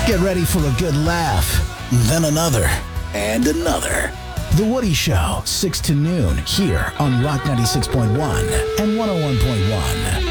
Get ready for a good laugh, then another, and another. The Woody Show, 6 to noon, here on Rock 96.1 and 101.1.